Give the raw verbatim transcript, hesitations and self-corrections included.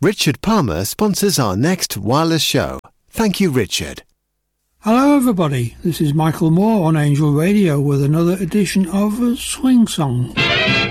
Richard Palmer sponsors our next wireless show. Thank you, Richard. Hello everybody, this is Michael Moore on Angel Radio with another edition of Swing Song.